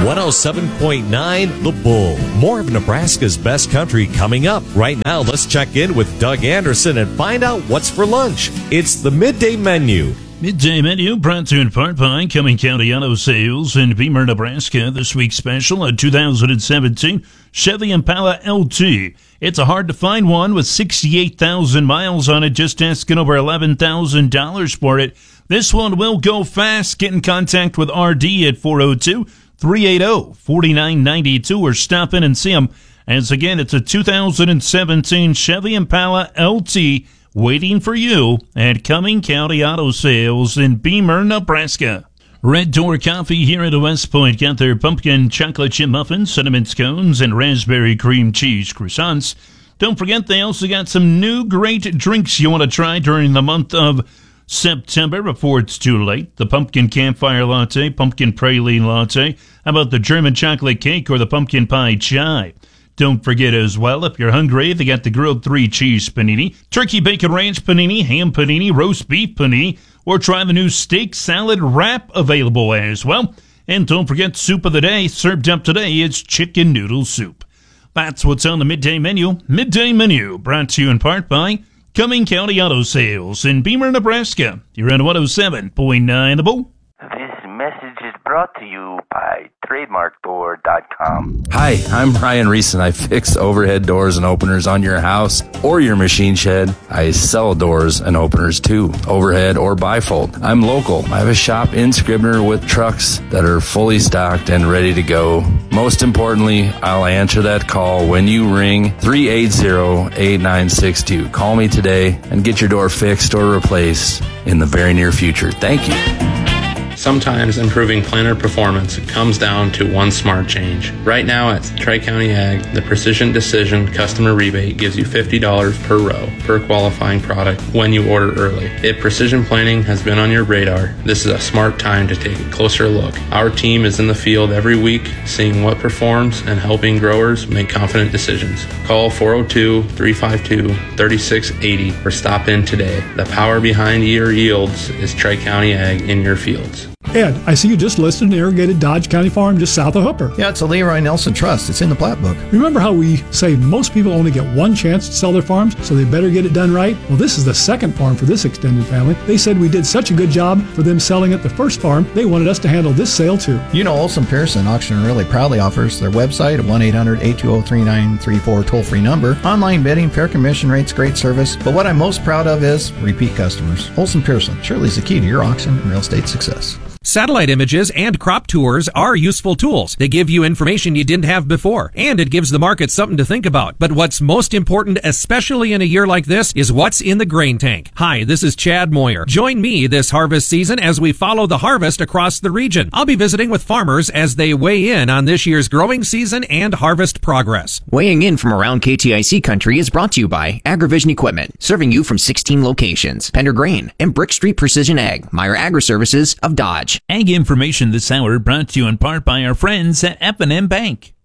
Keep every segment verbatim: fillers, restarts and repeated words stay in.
one oh seven point nine The Bull. More of Nebraska's best country coming up. Right now, let's check in with Doug Anderson and find out what's for lunch. It's the Midday Menu. Midday Menu brought to you in part by Cumming County Auto Sales in Beamer, Nebraska. This week's special, a two thousand seventeen Chevy Impala L T. It's a hard-to-find one with sixty-eight thousand miles on it, just asking over eleven thousand dollars for it. This one will go fast. Get in contact with R D at four oh two, three eight oh, four nine nine two or stop in and see them. As again, it's a two thousand seventeen Chevy Impala L T waiting for you at Cumming County Auto Sales in Beamer, Nebraska. Red Door Coffee here at West Point got their pumpkin chocolate chip muffins, cinnamon scones, and raspberry cream cheese croissants. Don't forget, they also got some new great drinks you want to try during the month of September before it's too late. The pumpkin campfire latte, pumpkin praline latte. How about the German chocolate cake or the pumpkin pie chai? Don't forget as well, if you're hungry, they got the grilled three cheese panini, turkey bacon ranch panini, ham panini, roast beef panini, or try the new steak salad wrap available as well. And don't forget, soup of the day, served up today, is chicken noodle soup. That's what's on the Midday Menu. Midday Menu, brought to you in part by Cumming County Auto Sales in Beamer, Nebraska. You're on one oh seven point nine The Bull. This message is brought to you by trademark door dot com. Hi, I'm Ryan Reese, and I fix overhead doors and openers on your house or your machine shed. I sell doors and openers too, overhead or bifold. I'm local. I have a shop in Scribner with trucks that are fully stocked and ready to go. Most importantly, I'll answer that call when you ring three eight zero, eight nine six two. Call me today and get your door fixed or replaced in the very near future. Thank you. Sometimes improving planter performance comes down to one smart change. Right now at Tri-County Ag, the Precision Decision customer rebate gives you fifty dollars per row per qualifying product when you order early. If precision planting has been on your radar, this is a smart time to take a closer look. Our team is in the field every week, seeing what performs and helping growers make confident decisions. Call four oh two, three five two, three six eight oh or stop in today. The power behind your yields is Tri-County Ag in your fields. Ed, I see you just listed an irrigated Dodge County farm just south of Hooper. Yeah, it's a Leroy Nelson Trust. It's in the plat book. Remember how we say most people only get one chance to sell their farms, so they better get it done right? Well, this is the second farm for this extended family. They said we did such a good job for them selling at the first farm, they wanted us to handle this sale too. You know, Olson Pearson Auction really proudly offers their website at one eight hundred, eight two zero, three nine three four toll-free number, online bidding, fair commission rates, great service. But what I'm most proud of is repeat customers. Olson Pearson surely is the key to your auction and real estate success. Satellite images and crop tours are useful tools. They give you information you didn't have before, and it gives the market something to think about. But what's most important, especially in a year like this, is what's in the grain tank. Hi, this is Chad Moyer. Join me this harvest season as we follow the harvest across the region. I'll be visiting with farmers as they weigh in on this year's growing season and harvest progress. Weighing in from around K T I C country is brought to you by AgriVision Equipment, serving you from sixteen locations, Pender Grain, and Brick Street Precision Ag, Meyer Agri-Services of Dodge. Ag information this hour brought to you in part by our friends at F and M Bank.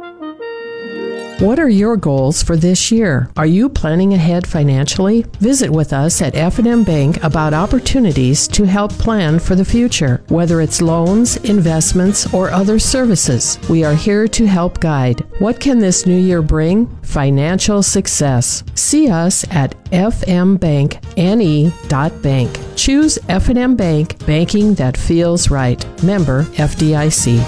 What are your goals for this year? Are you planning ahead financially? Visit with us at F and M Bank about opportunities to help plan for the future, whether it's loans, investments, or other services. We are here to help guide. What can this new year bring? Financial success. See us at f m bank n e dot bank. Choose F and M Bank, banking that feels right. Member F D I C.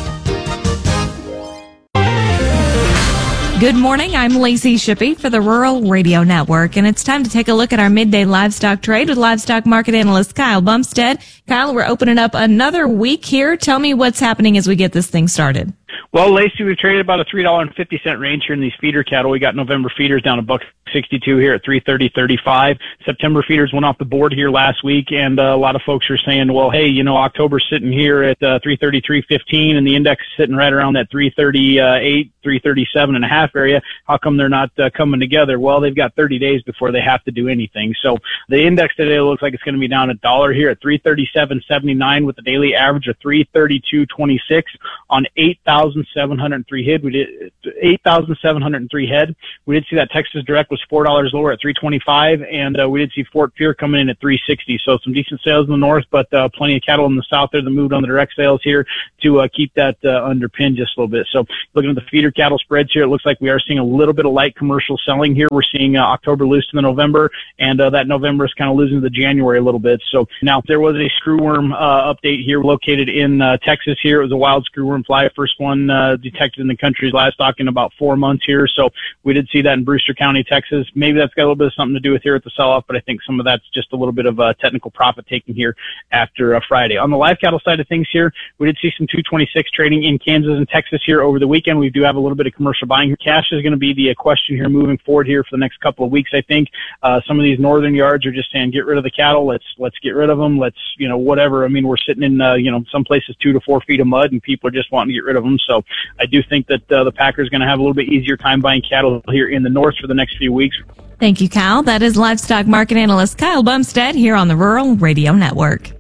Good morning, I'm Lacey Shippey for the Rural Radio Network, and it's time to take a look at our midday livestock trade with livestock market analyst Kyle Bumstead. Kyle, we're opening up another week here. Tell me what's happening as we get this thing started. Well, Lacey, we've traded about a three dollars and fifty cents range here in these feeder cattle. We got November feeders down a buck sixty-two here at three thirty thirty-five. September feeders went off the board here last week, and uh, a lot of folks are saying, well, hey, you know, October's sitting here at uh, three thirty-three fifteen, and the index is sitting right around that three thirty-eight, three thirty-seven and a half area. How come they're not uh, coming together? Well, they've got thirty days before they have to do anything. So the index today looks like it's going to be down a dollar here at three thirty-seven seventy-nine with a daily average of three thirty-two twenty-six on eight thousand thousand seven hundred three head. We did eight thousand seven hundred three head. We did see that Texas Direct was four dollars lower at three twenty-five, and uh, we did see Fort Pierre coming in at three sixty. So some decent sales in the north, but uh, plenty of cattle in the south there that moved on the direct sales here to uh, keep that uh, underpinned just a little bit. So looking at the feeder cattle spreads here, it looks like we are seeing a little bit of light commercial selling here. We're seeing uh, October loose to the November, and uh, that November is kind of losing to the January a little bit. So now there was a screwworm uh, update here located in uh, Texas here. It was a wild screwworm fly, first one uh, detected in the country's livestock in about four months here. So we did see that in Brewster County, Texas. Maybe that's got a little bit of something to do with here at the sell-off, but I think some of that's just a little bit of uh, technical profit taking here after uh, Friday. On the live cattle side of things here, we did see some two twenty-six trading in Kansas and Texas here over the weekend. We do have a little bit of commercial buying. Cash is going to be the uh, question here moving forward here for the next couple of weeks, I think. Uh, some of these northern yards are just saying, get rid of the cattle. Let's, let's get rid of them. Let's, you know, whatever. I mean, we're sitting in, uh, you know, some places two to four feet of mud and people are just wanting to get rid of them. So I do think that uh, the Packers are going to have a little bit easier time buying cattle here in the north for the next few weeks. Thank you, Kyle. That is livestock market analyst Kyle Bumstead here on the Rural Radio Network.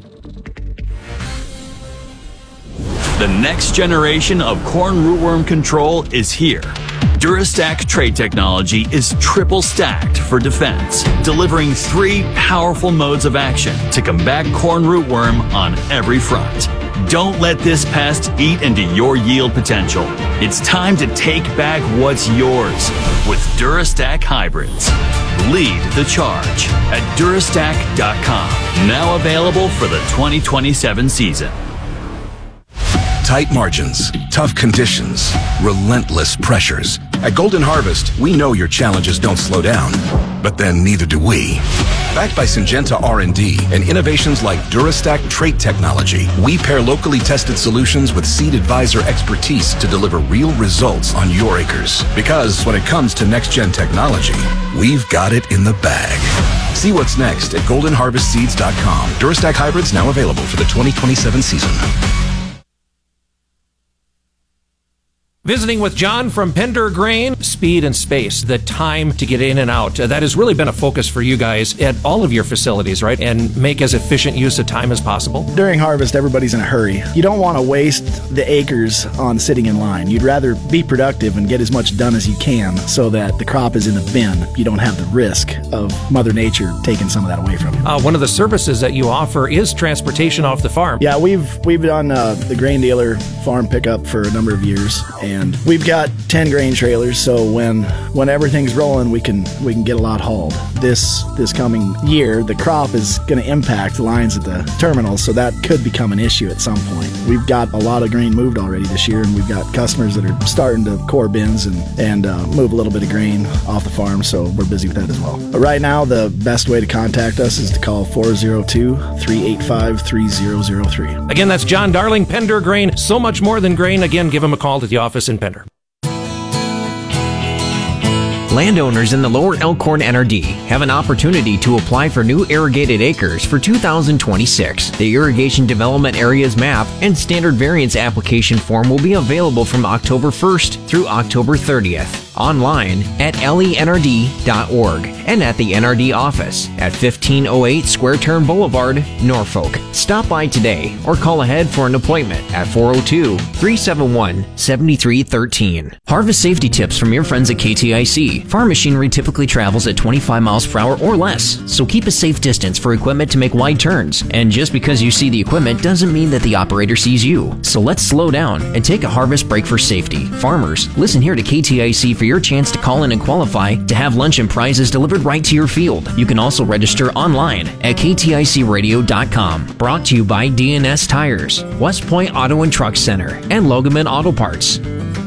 The next generation of corn rootworm control is here. Durastack trait technology is triple stacked for defense, delivering three powerful modes of action to combat corn rootworm on every front. Don't let this pest eat into your yield potential. It's time to take back what's yours with Durastack hybrids. Lead the charge at Durastack dot com. Now available for the twenty twenty-seven season. Tight margins, tough conditions, relentless pressures. At Golden Harvest, we know your challenges don't slow down, but then neither do we. Backed by Syngenta R and D and innovations like Durastack trait technology, we pair locally tested solutions with Seed Advisor expertise to deliver real results on your acres. Because when it comes to next-gen technology, we've got it in the bag. See what's next at golden harvest seeds dot com. Durastack hybrids now available for the twenty twenty-seven season. Visiting with John from Pender Grain, speed and space, the time to get in and out. Uh, that has really been a focus for you guys at all of your facilities, right? And make as efficient use of time as possible. During harvest, everybody's in a hurry. You don't want to waste the acres on sitting in line. You'd rather be productive and get as much done as you can so that the crop is in the bin. You don't have the risk of Mother Nature taking some of that away from you. Uh, one of the services that you offer is transportation off the farm. Yeah, we've we've done uh, the grain dealer farm pickup for a number of years, and we've got ten grain trailers, so when when everything's rolling, we can we can get a lot hauled. This this coming year, the crop is going to impact the lines at the terminals, so that could become an issue at some point. We've got a lot of grain moved already this year, and we've got customers that are starting to core bins and and uh, move a little bit of grain off the farm, so we're busy with that as well. But right now, the best way to contact us is to call four oh two, three eight five, three oh oh three. Again, that's John Darling, Pender Grain. So much more than grain. Again, give him a call to the office in Pender. Landowners in the Lower Elkhorn N R D have an opportunity to apply for new irrigated acres for two thousand twenty-six. The Irrigation Development Areas Map and Standard Variance Application Form will be available from October first through October thirtieth. Online at L E N R D dot org and at the N R D office at fifteen oh eight Square Turn Boulevard, Norfolk. Stop by today or call ahead for an appointment at four oh two, three seven one, seven three one three. Harvest safety tips from your friends at K T I C. Farm machinery typically travels at twenty-five miles per hour or less, so keep a safe distance for equipment to make wide turns. And just because you see the equipment doesn't mean that the operator sees you. So let's slow down and take a harvest break for safety. Farmers, listen here to K T I C for your chance to call in and qualify to have lunch and prizes delivered right to your field. You can also register online at K T I C radio dot com. Brought to you by D N S Tires, West Point Auto and Truck Center, and Logaman Auto Parts.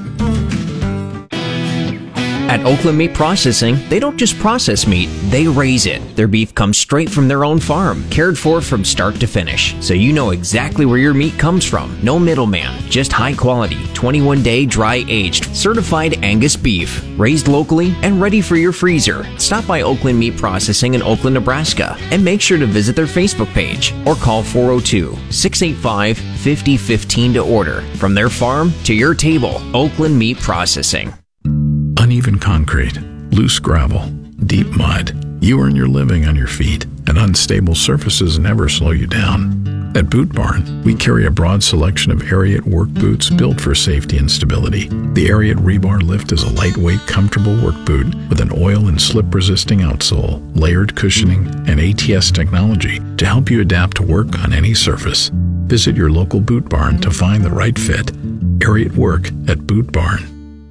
At Oakland Meat Processing, they don't just process meat, they raise it. Their beef comes straight from their own farm, cared for from start to finish. So you know exactly where your meat comes from. No middleman, just high quality, twenty-one day dry aged, certified Angus beef. Raised locally and ready for your freezer. Stop by Oakland Meat Processing in Oakland, Nebraska, and make sure to visit their Facebook page or call four oh two, six eight five, five oh one five to order. From their farm to your table, Oakland Meat Processing. Uneven concrete, loose gravel, deep mud. You earn your living on your feet, and unstable surfaces never slow you down. At Boot Barn, we carry a broad selection of Ariat work boots built for safety and stability. The Ariat Rebar Lift is a lightweight, comfortable work boot with an oil and slip-resisting outsole, layered cushioning, and A T S technology to help you adapt to work on any surface. Visit your local Boot Barn to find the right fit. Ariat Work at Boot Barn.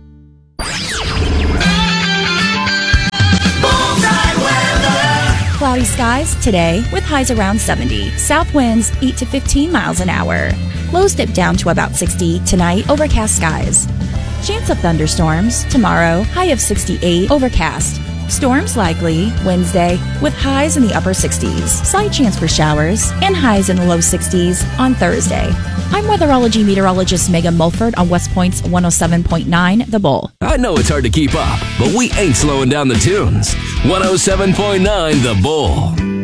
Cloudy skies today with highs around seventy. South winds eight to fifteen miles an hour. Lows dip down to about sixty tonight, overcast skies. Chance of thunderstorms tomorrow, high of sixty-eight, overcast. Storms likely Wednesday with highs in the upper sixties. Slight chance for showers and highs in the low sixties on Thursday. I'm weatherology meteorologist Megan Mulford on West Point's one oh seven point nine The Bull. I know it's hard to keep up, but we ain't slowing down the tunes. one oh seven point nine The Bull.